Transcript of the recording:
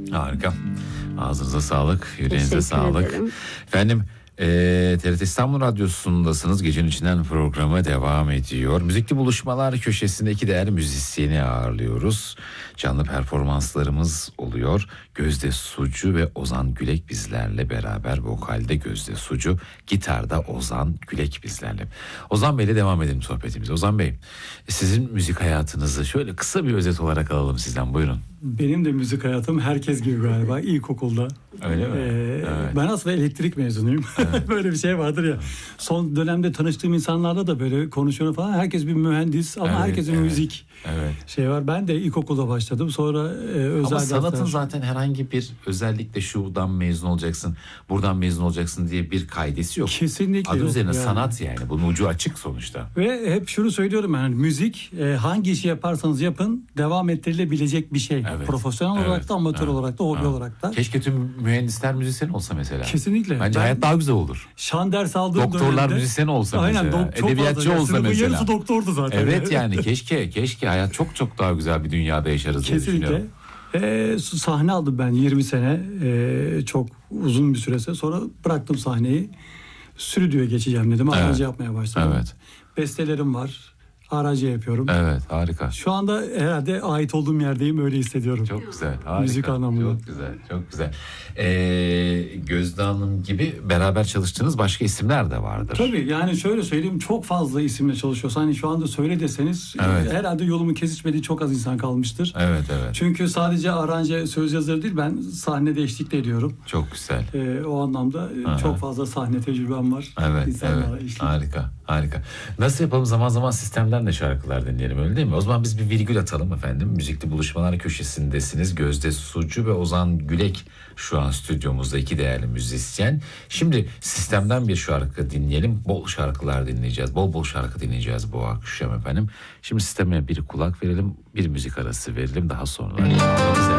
Harika. Ağzınıza sağlık, yüreğinize Teşekkür sağlık. ederim. Efendim, TRT İstanbul Radyosu'ndasınız. Gecenin içinden programı devam ediyor. Müzikli buluşmalar köşesinde iki değerli müzisyeni ağırlıyoruz. Canlı performanslarımız oluyor. Gözde Sucu ve Ozan Gülek bizlerle beraber. Vokalde Gözde Sucu, gitarda Ozan Gülek bizlerle. Ozan Bey'le devam edelim sohbetimize. Ozan Bey, sizin müzik hayatınızı şöyle kısa bir özet olarak alalım sizden. Buyurun. Benim de müzik hayatım herkes gibi galiba ilkokulda. Öyle mi? Evet. Ben aslında elektrik mezunuyum. Evet. Böyle bir şey vardır ya. Son dönemde tanıştığım insanlarla da böyle konuşuyorum falan. Herkes bir mühendis ama Evet, herkesin müzik şey var. Ben de ilkokulda başladım. Sonra özel ama sanatın dersler. zaten herhangi bir özellikle şuradan mezun olacaksın, buradan mezun olacaksın diye bir kaidesi yok. Kesinlikle Adı yok üzerine yani. sanat yani. Bunun ucu açık sonuçta. Ve hep şunu söylüyorum yani müzik hangi işi yaparsanız yapın devam ettirilebilecek bir şey. Evet. Profesyonel olarak da amatör olarak da hobi olarak da. Keşke tüm mühendisler müzisyen olsa mesela. Kesinlikle. Bence hayat daha güzel olur. Şan ders aldığım Doktorlar dönemde. müzisyen olsa Aynen, mesela. çok Edebiyatçı fazla. olsa Sınıfın mesela. yarısı doktordu zaten. Evet yani keşke hayat çok daha güzel bir dünyada yaşarız diye Kesinlikle. düşünüyorum. Sahne aldım ben 20 sene. Çok uzun bir süresi. Sonra bıraktım sahneyi. Stüdyoya geçeceğim dedim. Evet. Aracı yapmaya başladım. Evet. Bestelerim var. Aracı yapıyorum. Evet, harika. Şu anda herhalde ait olduğum yerdeyim, öyle hissediyorum. Çok güzel, harika. Müzik anlamında. Çok güzel. Gözde Hanım gibi beraber çalıştığınız başka isimler de vardır. Tabii yani şöyle söyleyeyim, çok fazla isimle çalışıyoruz. Hani şu anda söyle deseniz Evet. herhalde yolumun kesişmediği çok az insan kalmıştır. Evet. Çünkü sadece aranje, söz yazarı değil, ben sahnede eşlik de ediyorum. Çok güzel. O anlamda çok fazla sahne tecrübem var. Evet, İnsanlara eşlik. Harika. Nasıl yapalım, zaman zaman sistemden de şarkılar dinleyelim, öyle değil mi? O zaman biz bir virgül atalım efendim. Müzikli buluşmalar köşesindesiniz. Gözde Sucu ve Ozan Gülek şu an stüdyomuzda, iki değerli müzisyen. Şimdi sistemden bir şarkı dinleyelim. Bol şarkılar dinleyeceğiz. Bol şarkı dinleyeceğiz bu akşam efendim. Şimdi sisteme bir kulak verelim, bir müzik arası verelim. Daha sonra